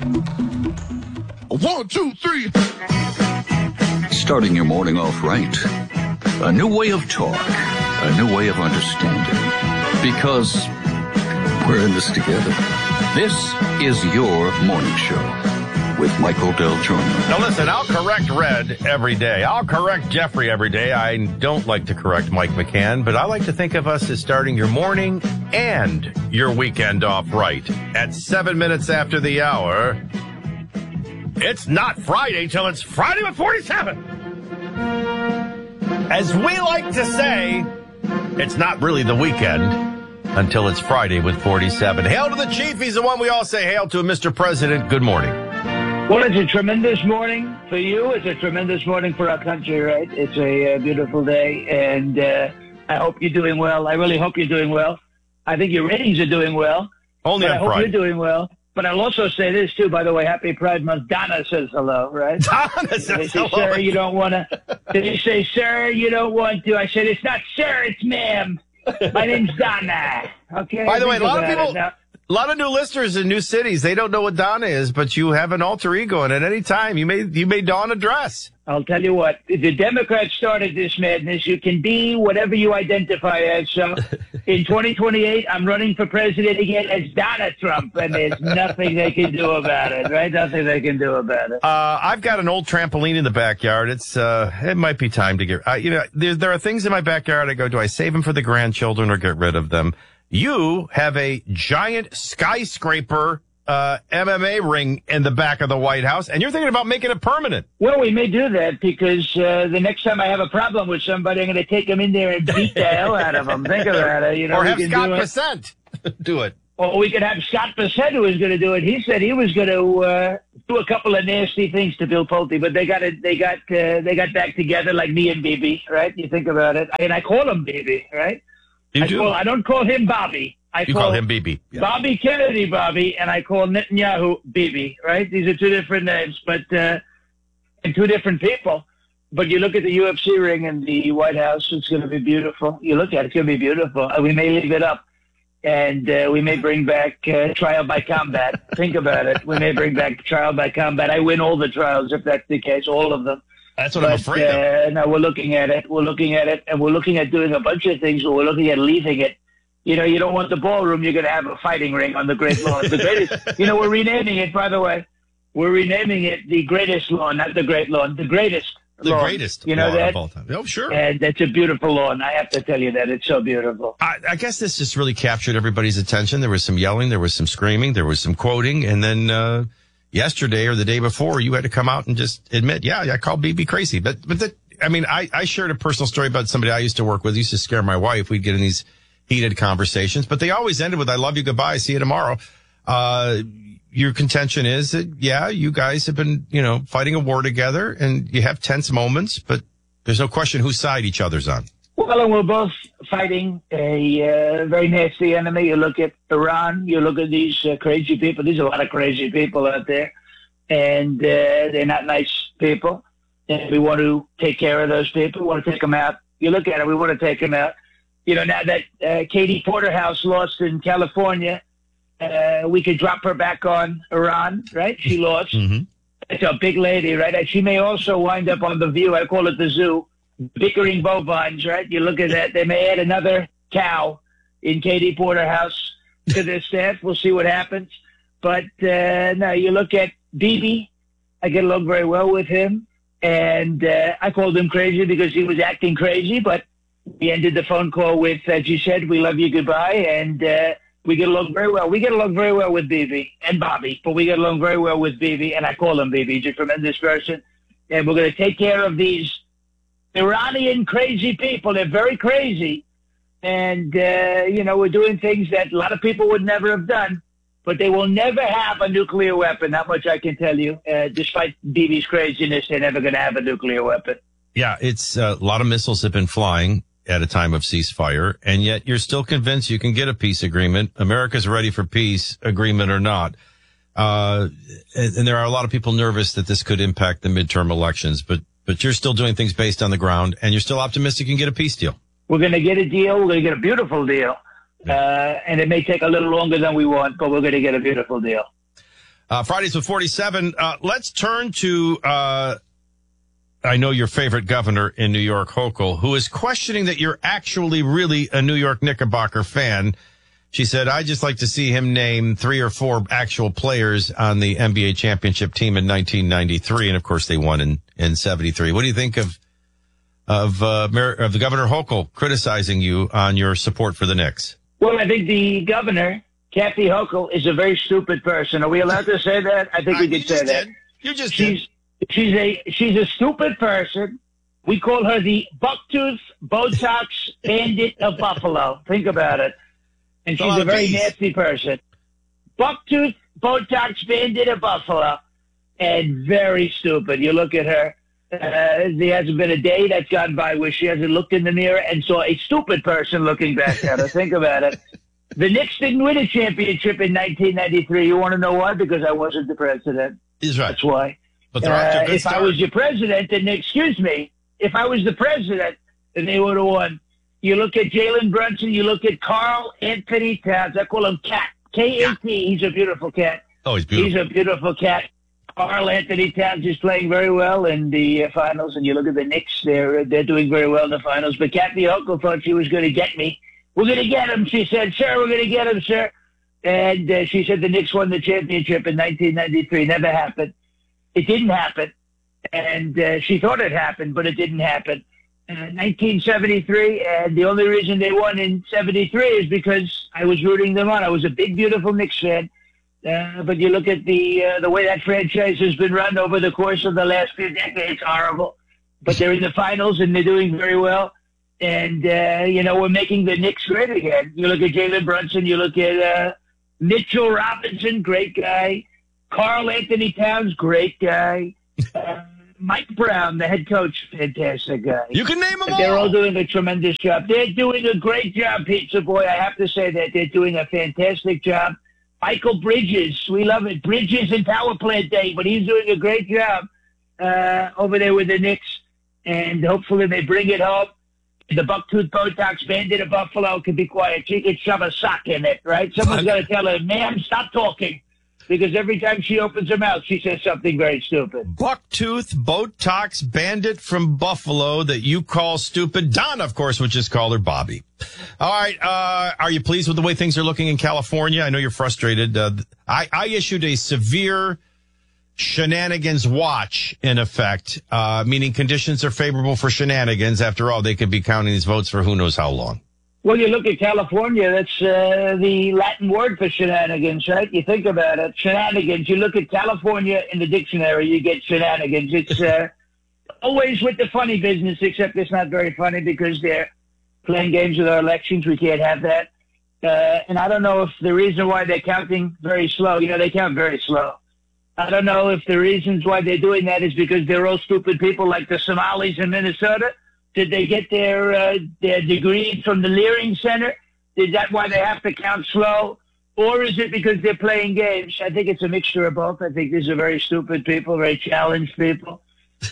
1, 2, 3. Starting your morning off right. A new way of talk. A new way of understanding. Because we're in this together. This is your morning show with Michael Del Giorno. Now listen, I'll correct Red every day. I'll correct Jeffrey every day. I don't like to correct Mike McCann, but I like to think of us as starting your morning and your weekend off right. At 7 minutes after the hour, it's not Friday till it's Friday with 47. As we like to say, it's not really the weekend until it's Friday with 47. Hail to the chief. He's the one we all say hail to, Mr. President. Good morning. Well, it's a tremendous morning for you. It's a tremendous morning for our country, right? It's a beautiful day, and I hope you're doing well. I really hope you're doing well. I think your ratings are doing well. Only on I hope Friday. you're doing well. But I'll also say this, too, by the way. Happy Pride Month. Donna says hello, right? Donna says hello. Sir, you don't want to. Did he say, sir, you don't want to? I said, it's not sir, it's ma'am. My name's Donna. Okay. By the way, a lot of people, now, a lot of new listeners in new cities, they don't know what Donna is, but you have an alter ego, and at any time you may don a dress. I'll tell you what, the Democrats started this madness. You can be whatever you identify as. So in 2028, I'm running for president again as Donald Trump, and there's nothing they can do about it, right? Nothing they can do about it. I've got an old trampoline in the backyard. It might be time to get, there are things in my backyard. I go, do I save them for the grandchildren or get rid of them? You have a giant skyscraper MMA ring in the back of the White House, and you're thinking about making it permanent. Well, we may do that because the next time I have a problem with somebody, I'm going to take them in there and beat the hell out of them. Think about it. Or have Scott Bessent do it. Or we could have Scott Bessent who was going to do it. He said he was going to do a couple of nasty things to Bill Pulte, but they got back together like me and Bibi, right? You think about it, and I call him Bibi, right? I don't call him Bobby. You call him Bibi. Yeah. Bobby Kennedy Bobby, and I call Netanyahu Bibi, right? These are two different names, but and two different people. But you look at the UFC ring in the White House, it's going to be beautiful. You look at it, it's going to be beautiful. We may leave it up, and we may bring back trial by combat. Think about it. We may bring back trial by combat. I win all the trials if that's the case, all of them. That's what I'm afraid of. No, we're looking at it. We're looking at it, and we're looking at doing a bunch of things, but we're looking at leaving it. You know, you don't want the ballroom. You're going to have a fighting ring on the Great Lawn. The greatest. You know, we're renaming it, by the way. We're renaming it the Greatest Lawn, not the Great Lawn. The Greatest Lawn. The Greatest you know lawn that? of all time. Oh, sure. And that's a beautiful lawn. I have to tell you that. It's so beautiful. I guess this just really captured everybody's attention. There was some yelling. There was some screaming. There was some quoting. And then yesterday or the day before, you had to come out and just admit, yeah, I called BB crazy. But I shared a personal story about somebody I used to work with. It used to scare my wife. We'd get in these heated conversations, but they always ended with, I love you, goodbye, see you tomorrow. Your contention is that, yeah, you guys have been, fighting a war together and you have tense moments, but there's no question whose side each other's on. Well, and we're both fighting a very nasty enemy. You look at Iran, you look at these crazy people. There's a lot of crazy people out there, and they're not nice people. And we want to take care of those people. We want to take them out. You look at it, we want to take them out. You know, now that Katie Porterhouse lost in California, we could drop her back on Iran, right? She lost. Mm-hmm. It's a big lady, right? And she may also wind up on The View. I call it the zoo. Bickering bovines, right? You look at that. They may add another cow in Katie Porterhouse to their staff. We'll see what happens. But no, you look at Bibi. I get along very well with him. And I called him crazy because he was acting crazy, but we ended the phone call with, as you said, we love you, goodbye, and we get along very well. We get along very well with Bibi and Bobby, but we get along very well with Bibi, and I call him Bibi. He's a tremendous person, and we're going to take care of these Iranian crazy people. They're very crazy, and, we're doing things that a lot of people would never have done, but they will never have a nuclear weapon. That much I can tell you. Despite Bibi's craziness, they're never going to have a nuclear weapon. Yeah, it's a lot of missiles have been flying at a time of ceasefire, and yet you're still convinced you can get a peace agreement. America's ready for peace, agreement or not. And there are a lot of people nervous that this could impact the midterm elections, but you're still doing things based on the ground, and you're still optimistic you can get a peace deal. We're going to get a deal. We're going to get a beautiful deal. And it may take a little longer than we want, but we're going to get a beautiful deal. Fridays with 47. Let's turn to, I know your favorite governor in New York, Hochul, who is questioning that you're actually really a New York Knickerbocker fan. She said, I just like to see him name 3 or 4 actual players on the NBA championship team in 1993. And of course they won in 73. What do you think of the Governor Hochul criticizing you on your support for the Knicks? Well, I think the governor, Kathy Hochul, is a very stupid person. Are we allowed to say that? I think we could say that. You just did. She's a stupid person. We call her the bucktooth Botox bandit of Buffalo. Think about it. And she's a very nasty person. Bucktooth Botox bandit of Buffalo. And very stupid. You look at her. There hasn't been a day that's gone by where she hasn't looked in the mirror and saw a stupid person looking back at her. Think about it. The Knicks didn't win a championship in 1993. You want to know why? Because I wasn't the president. He's right. That's why. But they're off to a good if start. I was your president, then if I was the president, then they would have won. You look at Jalen Brunson, you look at Carl Anthony Towns. I call him Cat. K-A-T. He's a beautiful cat. Oh, he's beautiful. He's a beautiful cat. Carl Anthony Towns is playing very well in the finals, and you look at the Knicks; they're doing very well in the finals. But Kathy Hochul thought she was going to get me. We're going to get him, she said. Sir, we're going to get him, sir. And she said the Knicks won the championship in 1993. Never happened. It didn't happen. And she thought it happened, but it didn't happen. 1973, and the only reason they won in 73 is because I was rooting them on. I was a big, beautiful Knicks fan. But you look at the way that franchise has been run over the course of the last few decades, horrible. But they're in the finals, and they're doing very well. And, we're making the Knicks great again. You look at Jalen Brunson. You look at Mitchell Robinson, great guy. Carl Anthony Towns, great guy. Mike Brown, the head coach, fantastic guy. You can name them all. They're all doing a tremendous job. They're doing a great job, Pizza Boy. I have to say that. They're doing a fantastic job. Michael Bridges, we love it. Bridges and Power Plant Day, but he's doing a great job over there with the Knicks. And hopefully they bring it home. The bucktooth Botox bandit of Buffalo can be quiet. She can shove a sock in it, right? Someone's got to tell her, ma'am, stop talking. Because every time she opens her mouth, she says something very stupid. Bucktooth Botox bandit from Buffalo that you call stupid. Donna, of course, would just call her Bobby. All right. Are you pleased with the way things are looking in California? I know you're frustrated. I issued a severe shenanigans watch, in effect, meaning conditions are favorable for shenanigans. After all, they could be counting these votes for who knows how long. Well, you look at California, that's the Latin word for shenanigans, right? You think about it, shenanigans. You look at California in the dictionary, you get shenanigans. It's always with the funny business, except it's not very funny because they're playing games with our elections. We can't have that. And I don't know if the reason why they're counting very slow, they count very slow. I don't know if the reasons why they're doing that is because they're all stupid people like the Somalis in Minnesota. Did they get their degrees from the Leering Center? Is that why they have to count slow? Or is it because they're playing games? I think it's a mixture of both. I think these are very stupid people, very challenged people.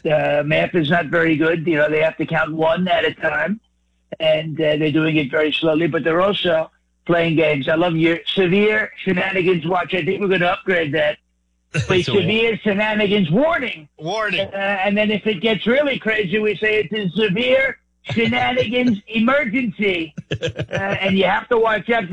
Math is not very good. They have to count one at a time, and they're doing it very slowly, but they're also playing games. I love your severe shenanigans watch. I think we're going to upgrade that. Wait, severe shenanigans warning. Warning. And then if it gets really crazy, we say it's a severe shenanigans emergency. And you have to watch out for,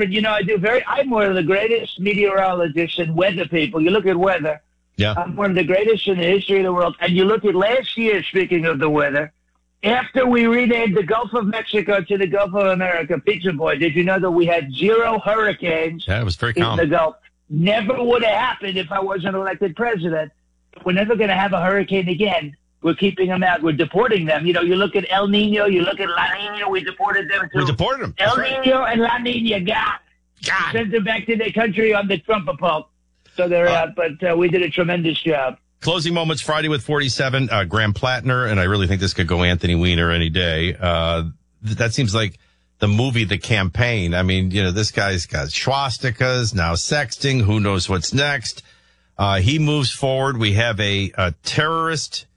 I'm one of the greatest meteorologists and weather people. You look at weather. Yeah. I'm one of the greatest in the history of the world. And you look at last year, speaking of the weather, after we renamed the Gulf of Mexico to the Gulf of America, Pizza Boy, did you know that we had 0 hurricanes Yeah, it was very in calm. the Gulf? Never would have happened if I wasn't elected president. We're never going to have a hurricane again. We're keeping them out. We're deporting them. You look at El Nino, you look at La Nina, we deported them too. We deported them. El That's right. Nino and La Nina, God. Sent them back to their country on the Trump pulp. So they're out, but we did a tremendous job. Closing moments Friday with 47, Graham Plattner, and I really think this could go Anthony Weiner any day. That seems like the movie, The Campaign. I mean, this guy's got swastikas, now sexting. Who knows what's next? He moves forward. We have a terrorist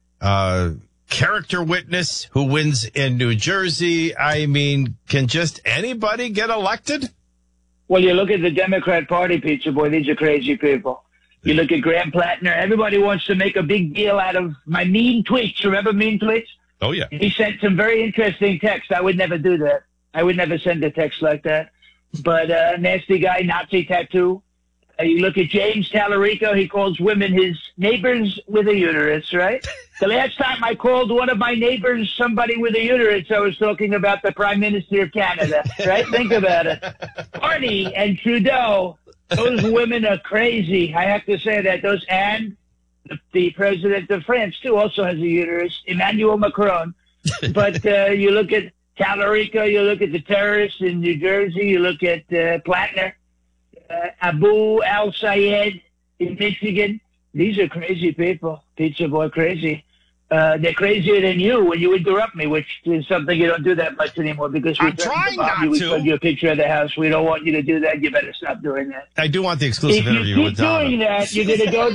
character witness who wins in New Jersey. I mean, can just anybody get elected? Well, you look at the Democrat Party, Pizza Boy, these are crazy people. You look at Graham Plattner. Everybody wants to make a big deal out of my mean tweets. Remember mean tweets? Oh, yeah. He sent some very interesting text. I would never do that. I would never send a text like that. But nasty guy, Nazi tattoo. You look at James Tallarico. He calls women his neighbors with a uterus, right? The last time I called one of my neighbors somebody with a uterus, I was talking about the Prime Minister of Canada, right? Think about it. Carney and Trudeau, those women are crazy. I have to say that. Those, and the president of France, too, also has a uterus, Emmanuel Macron. But you look at Tallarico, you look at the terrorists in New Jersey, you look at Plattner, Abu al-Sayed in Michigan. These are crazy people. Pizza Boy crazy. They're crazier than you when you interrupt me, which is something you don't do that much anymore because I'm trying not to. We send you a picture of the house. We don't want you to do that. You better stop doing that. I do want the exclusive interview with Donna. If you keep doing that, you're going to go.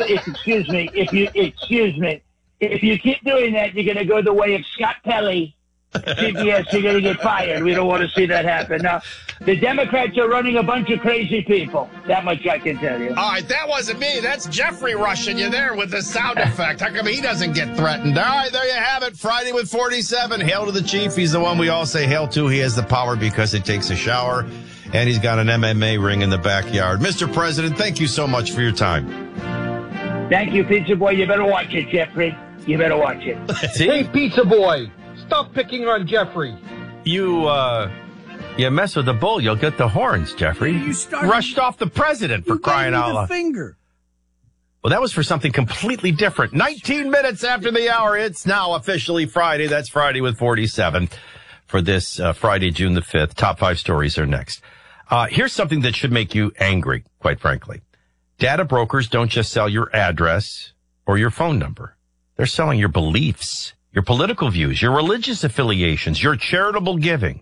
If you keep doing that, you're going to go the way of Scott Pelley. CBS, you're going to get fired. We don't want to see that happen. Now, the Democrats are running a bunch of crazy people. That much I can tell you. All right, that wasn't me. That's Jeffrey rushing you there with the sound effect. How come he doesn't get threatened? All right, there you have it. Friday with 47. Hail to the chief. He's the one we all say hail to. He has the power because he takes a shower, and he's got an MMA ring in the backyard. Mr. President, thank you so much for your time. Thank you, Pizza Boy. You better watch it, Jeffrey. You better watch it. Hey, Pizza Boy. Stop picking on Jeffrey. You mess with the bull, you'll get the horns, Jeffrey. You rushed off the president for crying out loud. Finger. Well, that was for something completely different. 19 minutes after the hour, it's now officially Friday. That's Friday with 47 for this Friday, June the 5th. Top 5 stories are next. Here's something that should make you angry, quite frankly. Data brokers don't just sell your address or your phone number. They're selling your beliefs, your political views, your religious affiliations, your charitable giving.